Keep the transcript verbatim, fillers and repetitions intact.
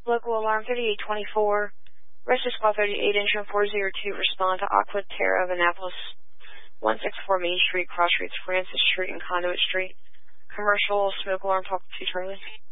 Local alarm thirty-eight twenty-four. Rescue Squad thirty-eight, engine four zero two, respond to Aqua Terra of Annapolis, one sixty-four Main Street, cross streets Francis Street and Conduit Street. Commercial smoke alarm, talk to Charlie.